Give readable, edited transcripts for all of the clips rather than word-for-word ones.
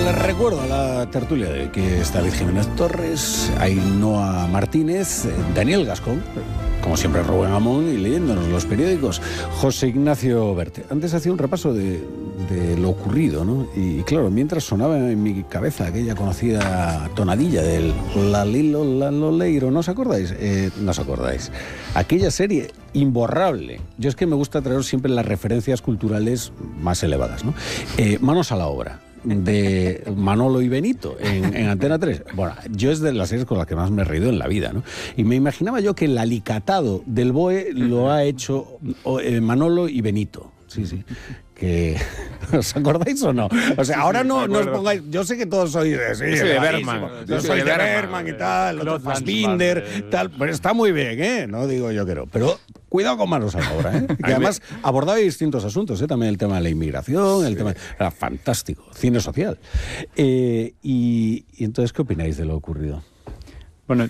Les recuerdo a la tertulia de que está David Jiménez Torres, Ainhoa Martínez, Daniel Gascón, como siempre Rubén Amón, y leyéndonos los periódicos, José Ignacio Berte. Antes hacía un repaso de lo ocurrido, ¿no? Y claro, mientras sonaba en mi cabeza aquella conocida tonadilla del la lilo, la loleiro, ¿no os acordáis? No os acordáis. Aquella serie imborrable. Yo es que me gusta traer siempre las referencias culturales más elevadas, ¿no? Manos a la obra, de Manolo y Benito en Antena 3. Bueno, yo es de las series con las que más me he reído en la vida, ¿no? Y me imaginaba yo que el alicatado del BOE lo ha hecho Manolo y Benito. Sí, sí. Que, ¿os acordáis o no? O sea, ahora no os pongáis... Yo sé que todos sois de Bergman. Yo soy de Bergman y tal, otro Fassbinder, tal. Pero está muy bien, ¿eh? No digo yo que no. Pero cuidado con manos a la obra, ¿eh? Que además abordaba distintos asuntos, ¿eh? También el tema de la inmigración, el tema... Era fantástico. Cine social. Y entonces, ¿qué opináis de lo ocurrido? Bueno,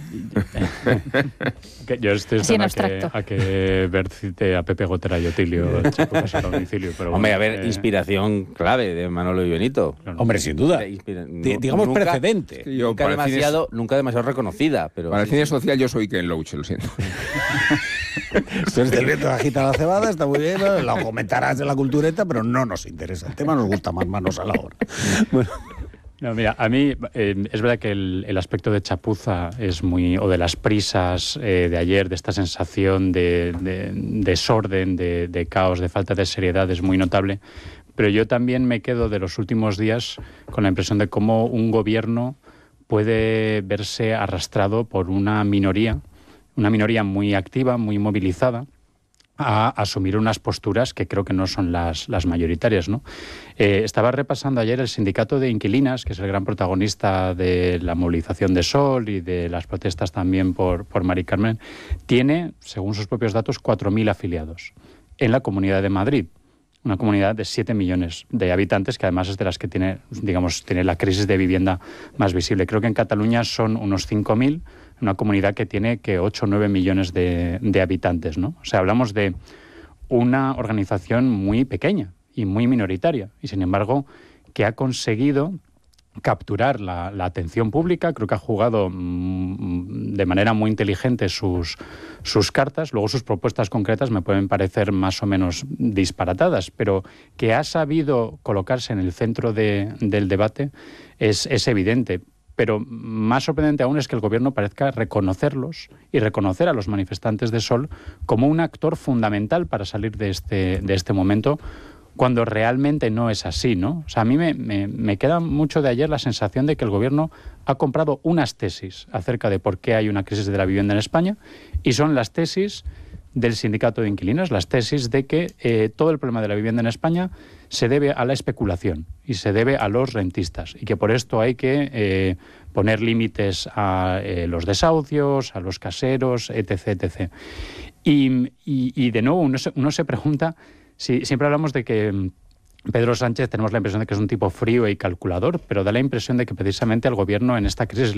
yo estoy a que Bert cite a Pepe Gotera y Otilio Chapuzas a domicilio. Pero hombre, a ver, inspiración clave de Manolo y Benito. No. Hombre, sin duda. Digamos nunca, precedente. Nunca demasiado reconocida. Pero para el cine social yo soy Ken Loach, lo siento. Esto es del viento agita la cebada, está muy bien, ¿no? Lo comentarás de la cultureta, pero no nos interesa. El tema nos gusta más manos a la obra. Bueno. No, mira, a mí es verdad que el aspecto de chapuza es muy... o de las prisas de ayer, de esta sensación de desorden, de caos, de falta de seriedad, es muy notable. Pero yo también me quedo de los últimos días con la impresión de cómo un gobierno puede verse arrastrado por una minoría muy activa, muy movilizada, a asumir unas posturas que creo que no son las mayoritarias, ¿no? Estaba repasando ayer el sindicato de inquilinas, que es el gran protagonista de la movilización de Sol y de las protestas también por Mari Carmen. Tiene, según sus propios datos, 4.000 afiliados en la Comunidad de Madrid, una comunidad de 7 millones de habitantes, que además es de las que tiene la crisis de vivienda más visible. Creo que en Cataluña son unos 5.000, una comunidad que tiene 8 o 9 millones de habitantes, ¿no? O sea, hablamos de una organización muy pequeña y muy minoritaria, y sin embargo que ha conseguido capturar la atención pública. Creo que ha jugado de manera muy inteligente sus cartas. Luego sus propuestas concretas me pueden parecer más o menos disparatadas, pero que ha sabido colocarse en el centro del debate es evidente. Pero más sorprendente aún es que el gobierno parezca reconocerlos y reconocer a los manifestantes de Sol como un actor fundamental para salir de este momento, cuando realmente no es así, ¿no? O sea, a mí me queda mucho de ayer la sensación de que el gobierno ha comprado unas tesis acerca de por qué hay una crisis de la vivienda en España, y son las tesis del sindicato de inquilinos, las tesis de que todo el problema de la vivienda en España se debe a la especulación y se debe a los rentistas, y que por esto hay que poner límites a los desahucios, a los caseros, etc., etc. Y de nuevo uno se pregunta, si siempre hablamos de que Pedro Sánchez tenemos la impresión de que es un tipo frío y calculador, pero da la impresión de que precisamente el gobierno en esta crisis